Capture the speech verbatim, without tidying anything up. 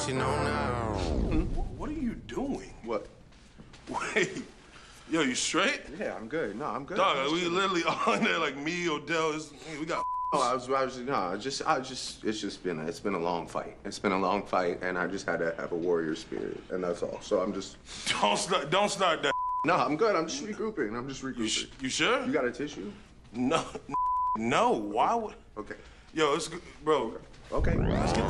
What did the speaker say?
guess you know now. What are you doing? What? Wait. Yo, you straight? Yeah, I'm good. No, I'm good. Dog, I'm we just- literally on there like me, Odell. Is, we got. Oh, I was, I was, no, I just, I just, it's just been, a, it's been a long fight. It's been a long fight, and I just had to have a warrior spirit, and that's all. So I'm just. Don't start. Don't start that. No, I'm good. I'm just regrouping. I'm just regrouping. You, sh- you sure? You got a tissue? No. No. Why would? Okay. Yo, it's good, bro. Okay. Let's get